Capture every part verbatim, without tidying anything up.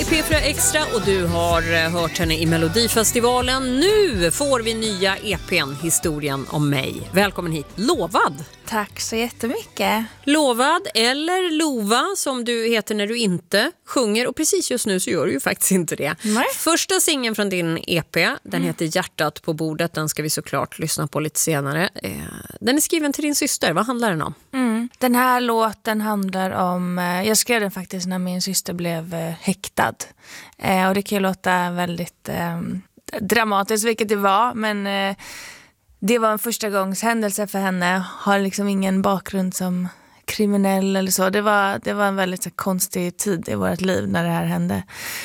P fyra Extra och du har hört henne i Melodifestivalen. Nu får vi nya E P:n Historien om mig. Välkommen hit, Lovad. Tack så jättemycket. Lovad eller Lova som du heter när du inte sjunger. Och precis just nu så gör du ju faktiskt inte det. Nej. Första singeln från din E P, den mm. heter Hjärtat på bordet. Den ska vi såklart lyssna på lite senare. Den är skriven till din syster. Vad handlar den om? Mm. Den här låten handlar om... Jag skrev den faktiskt när min syster blev häktad. Och det kan ju låta väldigt eh, dramatiskt, vilket det var. Men... Eh, Det var en första gångs händelse för henne. Har liksom ingen bakgrund som kriminell eller så. Det var, det var en väldigt så, konstig tid i vårt liv när det här hände.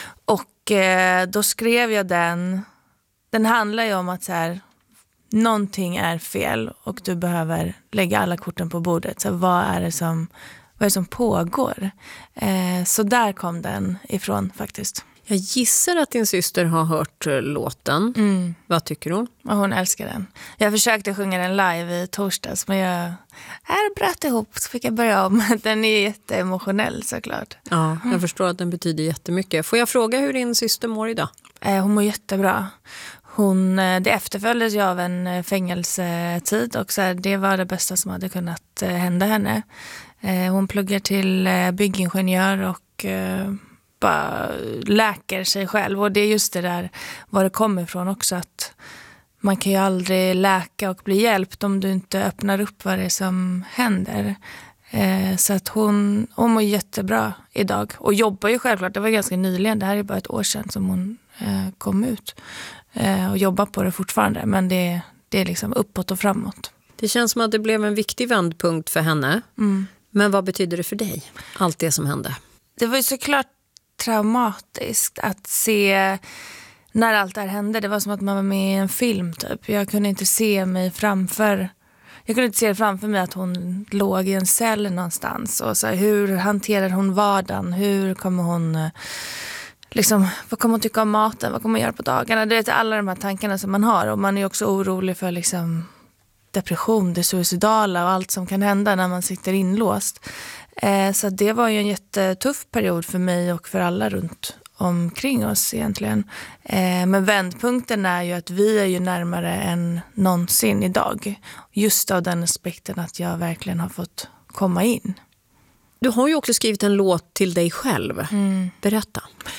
Och eh, då skrev jag den. Den handlar ju om att så här, någonting är fel och du behöver lägga alla korten på bordet. Så vad är det som, vad är det som pågår? Eh, så där kom den ifrån faktiskt. Jag gissar att din syster har hört låten. Mm. Vad tycker hon? Och hon älskar den. Jag försökte sjunga den live i torsdags, men jag är bröt ihop så fick jag börja om. Den är jätteemotionell såklart. Ja, jag mm. förstår att den betyder jättemycket. Får jag fråga hur din syster mår idag? Eh, hon mår jättebra. Hon, det efterföljdes ju av en fängelsetid och så här, det var det bästa som hade kunnat hända henne. Eh, hon pluggar till byggingenjör och... Eh, bara läker sig själv. Och det är just det där var det kommer ifrån också, att man kan ju aldrig läka och bli hjälpt om du inte öppnar upp vad det är som händer. Eh, så att hon, hon mår jättebra idag och jobbar ju självklart. Det var ganska nyligen, det här är bara ett år sedan som hon eh, kom ut eh, och jobbar på det fortfarande, men det, det är liksom uppåt och framåt. Det känns som att det blev en viktig vändpunkt för henne. Mm. Men vad betyder det för dig, allt det som hände? Det var ju såklart traumatiskt att se när allt det här hände. Det var som att man var med i en film typ. Jag kunde inte se mig framför jag kunde inte se framför mig att hon låg i en cell någonstans och så här, hur hanterar hon vardagen? Hur kommer hon liksom, vad kommer hon tycka om maten? Vad kommer hon göra på dagarna? Det är alla de här tankarna som man har, och man är också orolig för liksom depression, det suicidala och allt som kan hända när man sitter inlåst. Eh, så det var ju en jättetuff period för mig och för alla runt omkring oss egentligen. Eh, men vändpunkten är ju att vi är ju närmare än någonsin idag. Just av den aspekten att jag verkligen har fått komma in. Du har ju också skrivit en låt till dig själv. Mm. Berätta.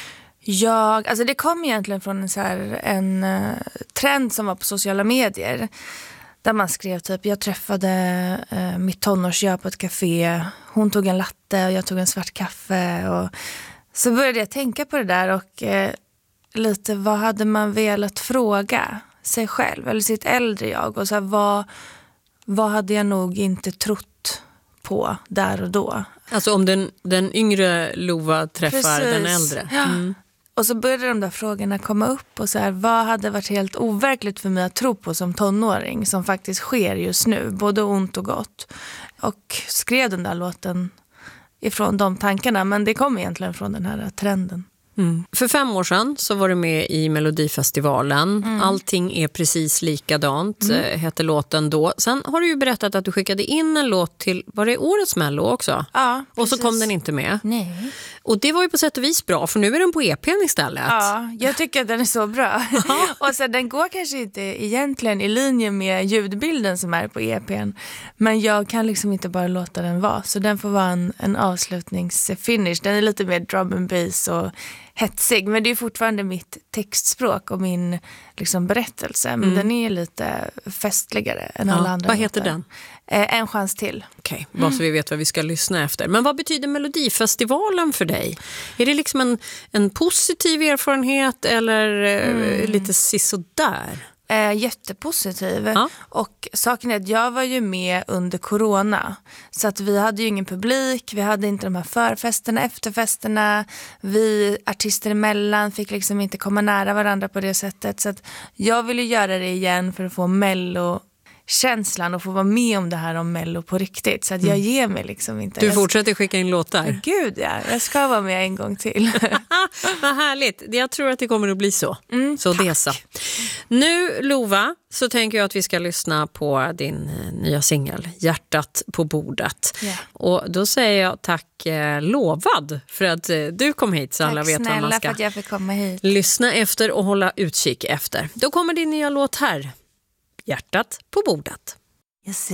Jag, alltså det kom egentligen från en, så här, en uh, trend som var på sociala medier. Där man skrev typ, jag träffade eh, mitt tonårsjö på ett café. Hon tog en latte och jag tog en svart kaffe. Och så började jag tänka på det där och eh, lite vad hade man velat fråga sig själv eller sitt äldre jag. Och så här, vad, vad hade jag nog inte trott på där och då. Alltså om den, den yngre Lova träffar Precis. Den äldre. Mm. Ja. Och så började de där frågorna komma upp och så här, vad hade varit helt overkligt för mig att tro på som tonåring som faktiskt sker just nu, både ont och gott. Och skrev den där låten ifrån de tankarna, men det kom egentligen från den här trenden. Mm. För fem år sedan så var du med i Melodifestivalen. Mm. Allting är precis likadant, mm. heter låten då. Sen har du ju berättat att du skickade in en låt till, var det årets Mello också? Ja, och så kom den inte med. Nej. Och det var ju på sätt och vis bra, för nu är den på E P:n istället. Ja, jag tycker att den är så bra. Och så den går kanske inte egentligen i linje med ljudbilden som är på E P:n. Men jag kan liksom inte bara låta den vara. Så den får vara en, en avslutningsfinish. Den är lite mer drum and bass och hetsig, men det är fortfarande mitt textspråk och min liksom, berättelse. Men mm. den är lite festligare än ja, alla andra. Vad heter låtar. Den? Eh, en chans till. Okej, okay, bara så vi vet vad vi ska lyssna efter. Men vad betyder Melodifestivalen för dig? Är det liksom en, en positiv erfarenhet eller mm. lite sisådär? Eh, jättepositiv. Ja. Och saken är att jag var ju med under corona. Så att vi hade ju ingen publik. Vi hade inte de här förfesterna, efterfesterna. Vi artister emellan fick liksom inte komma nära varandra på det sättet. Så att jag ville göra det igen för att få Mello känslan och få vara med om det här om Mello på riktigt. Så att jag ger mig liksom inte. Du jag fortsätter skicka in låtar? ska... Gud ja, jag ska vara med en gång till. Vad härligt. Jag tror att det kommer att bli så. Mm, så tack. det så. Nu, Lova, så tänker jag att vi ska lyssna på din eh, nya singel, Hjärtat på bordet. Yeah. Och då säger jag tack eh, Lovad för att eh, du kom hit så Tack alla vet vad man snälla ska för att jag fick komma hit. lyssna efter och hålla utkik efter. Då kommer din nya låt här, Hjärtat på bordet. Jag ser